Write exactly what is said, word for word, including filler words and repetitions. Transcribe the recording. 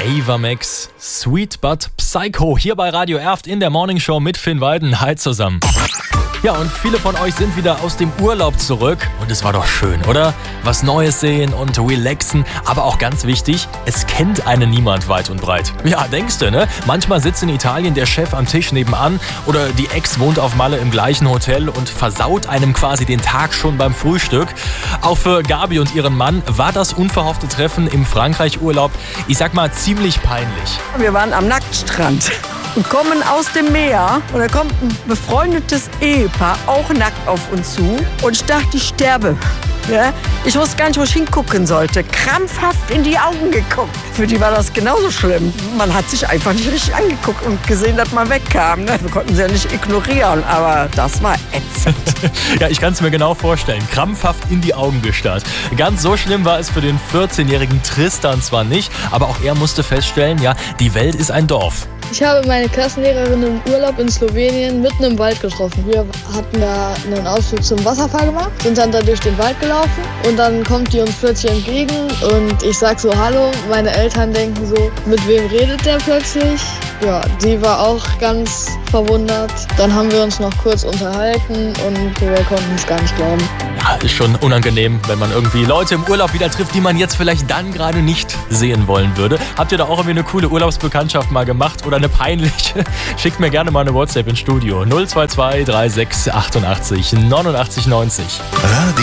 Ava Max, Sweet But Psycho, hier bei Radio Erft in der Morning Show mit Finn Weiden. Hi zusammen. Ja, und viele von euch sind wieder aus dem Urlaub zurück und es war doch schön, oder? Was Neues sehen und relaxen, aber auch ganz wichtig, es kennt einen niemand weit und breit. Ja, denkst du, ne? Manchmal sitzt in Italien der Chef am Tisch nebenan oder die Ex wohnt auf Malle im gleichen Hotel und versaut einem quasi den Tag schon beim Frühstück. Auch für Gabi und ihren Mann war das unverhoffte Treffen im Frankreich-Urlaub, ich sag mal, ziemlich peinlich. Wir waren am Nacktstrand und kommen aus dem Meer und da kommt ein befreundetes Ehepaar auch nackt auf uns zu und ich dachte, ich sterbe. Ja? Ich wusste gar nicht, wo ich hingucken sollte. Krampfhaft in die Augen geguckt. Für die war das genauso schlimm. Man hat sich einfach nicht richtig angeguckt und gesehen, dass man wegkam. Ne? Wir konnten sie ja nicht ignorieren, aber das war ätzend. Ja, ich kann es mir genau vorstellen. Krampfhaft in die Augen gestarrt. Ganz so schlimm war es für den vierzehnjährigen Tristan zwar nicht, aber auch er musste feststellen, ja, die Welt ist ein Dorf. Ich habe meine Klassenlehrerin im Urlaub in Slowenien mitten im Wald getroffen. Wir hatten da einen Ausflug zum Wasserfall gemacht, sind dann da durch den Wald gelaufen und dann kommt die uns plötzlich entgegen und ich sag so Hallo. Meine Eltern denken so, mit wem redet der plötzlich? Ja, die war auch ganz verwundert. Dann haben wir uns noch kurz unterhalten und wir konnten es gar nicht glauben. Ja, ist schon unangenehm, wenn man irgendwie Leute im Urlaub wieder trifft, die man jetzt vielleicht dann gerade nicht sehen wollen würde. Habt ihr da auch irgendwie eine coole Urlaubsbekanntschaft mal gemacht oder eine peinliche? Schickt mir gerne mal eine WhatsApp ins Studio. null zwei zwei drei sechs achtundachtzig neunundachtzig neunzig. Radio